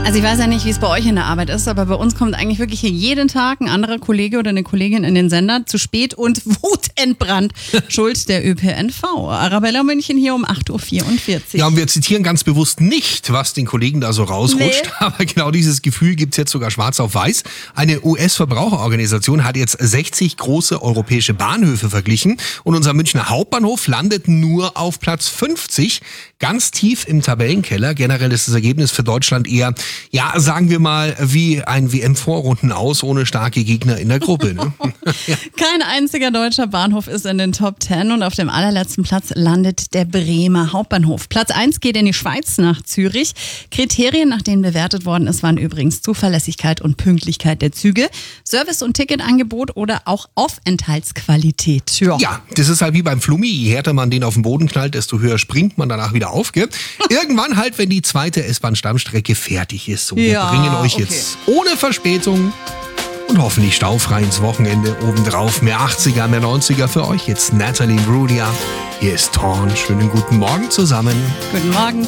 Also ich weiß ja nicht, wie es bei euch in der Arbeit ist, aber bei uns kommt eigentlich wirklich hier jeden Tag ein anderer Kollege oder eine Kollegin in den Sender zu spät und wutentbrannt. Schuld der ÖPNV. Arabella München hier um 8.44 Uhr. Ja, und wir zitieren ganz bewusst nicht, was den Kollegen da so rausrutscht. Nee. Aber genau dieses Gefühl gibt's jetzt sogar schwarz auf weiß. Eine US-Verbraucherorganisation hat jetzt 60 große europäische Bahnhöfe verglichen. Und unser Münchner Hauptbahnhof landet nur auf Platz 50. Ganz tief im Tabellenkeller. Generell ist das Ergebnis für Deutschland eher, ja, sagen wir mal, wie ein WM-Vorrunden aus, ohne starke Gegner in der Gruppe. Ne? Kein einziger deutscher Bahnhof ist in den Top 10 und auf dem allerletzten Platz landet der Bremer Hauptbahnhof. Platz 1 geht in die Schweiz nach Zürich. Kriterien, nach denen bewertet worden ist, waren übrigens Zuverlässigkeit und Pünktlichkeit der Züge, Service- und Ticketangebot oder auch Aufenthaltsqualität. Ja, das ist halt wie beim Flummi. Je härter man den auf den Boden knallt, desto höher springt man danach wieder auf. Gell? Irgendwann halt, wenn die zweite S-Bahn-Stammstrecke fertig ist. So, wir bringen euch jetzt ohne Verspätung und hoffentlich staufrei ins Wochenende obendrauf. Mehr 80er, mehr 90er für euch. Jetzt Natalie Imbruglia. Hier ist Torn. Schönen guten Morgen zusammen. Guten Morgen.